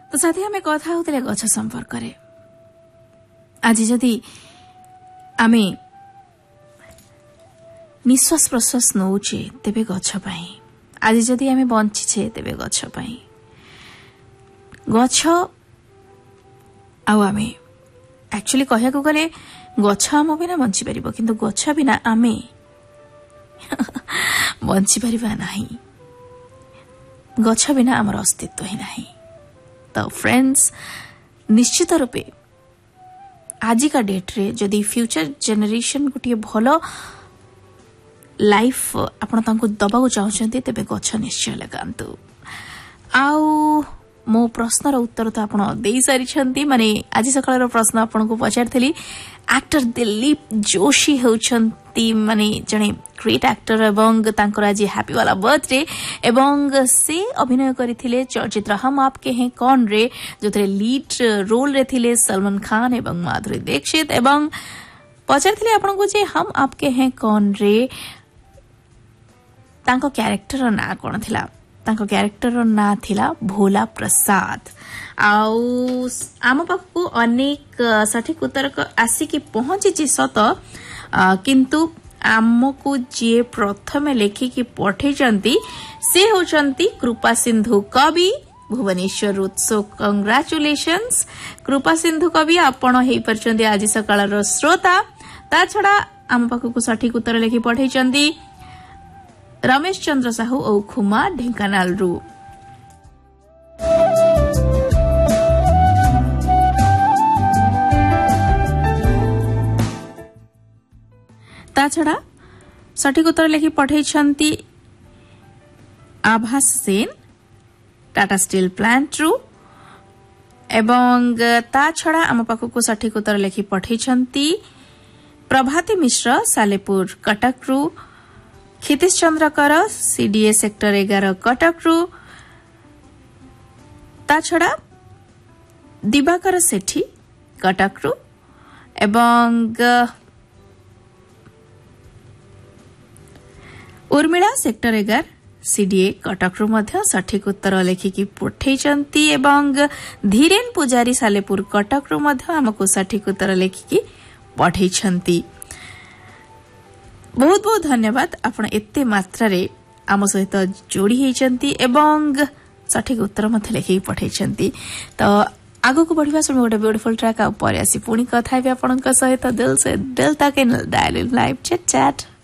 तो साथी आम कथा होते गछ संपर्क आज जदि आमे निश्वास प्रश्वास नौचे तेबे गछ पाई आज जदि आमे बंचीछे तेबे गछ पाई गछ आमे एक्चुअली कहया को गले गछ आम बिना बंची परिबो किंतु गछ बिना आमे बंची परिबा नाही गछ बिना आमर अस्तित्व ही नाही। तो फ्रेंड्स निश्चित रूपे आज का डेट रे जदि फ्यूचर जनरेशन गोटे भलो लाइफ आपण तांको दबाको चाहछन्ते तेबे गछ निश्चय लगांतु। आउ मो प्रश्नर उत्तर तो आपण देई सारी छन्ती माने आज सकाळर प्रश्न आपण को पचारथली एक्टर दिलीप जोशी होउछन्ती माने जणे ग्रेट एक्टर एवं तांकर आज हैप्पी वाला बर्थडे एवं से अभिनय करिथिले चलचित्र हम आपके हैं कौन रे जोथरे लीड रोल रे थिले सलमान खान एवं माधुरी दीक्षित एवं पचारथले आपण को जे हम आपके हैं कौन रे तांको कैरेक्टर ना कोन थिला तांको कैरेक्टर ना थिला भोला प्रसाद। आउ आम पाखु अनेक सठिक उत्तर आसिकी पहुंची सत किंतु आमको जी प्रथम लेखिकी पठेचंती से होचंती कृपा सिंधु कवि भुवनेश्वर उत्सव। कंग्राचुलेशंस कृपा सिंधु कवि आपण हेई परचंदी आज सकाळर श्रोता। ता छडा आम पाखु सठिक उत्तर लेखि पठेचंदी रमेश चंद्र साहू और खुमा ढेंकानाल रु। ताछड़ा सठिक उत्तर लेखि पठेछंती आभास सेन टाटा स्टील प्लांट रु एवं ताछड़ा आम पाखु सठिक उत्तर लेखि पठेछंती प्रभाती मिश्र सालेपुर कटक रु क्षितिश चंद्रकर सीडीए सेक्टर 11 कटक रु ताछड़ा दिवाकर सेठी कटक रु एवं उर्मिला सेक्टर 11 सीडीए कटक रु मध्य सठिक उत्तर लेखिकी पठेचंती एवं धीरेन पुजारी सालेपुर कटक रु मध्य हमको सठिक उत्तर लेखिकी पठेचंती। बहुत बहुत धन्यवाद आपण एते मात्रा रे आम सहित जोड़ी हेचंती एवं सठिक उत्तर मध्य लेखिकी पठेचंती। तो आगो को बढ़िया समय गोटे ब्यूटीफुल ट्रैक पर आसी पुणी कथा भी आपण सहित दिल से दिल तक डायल लाइव चैट।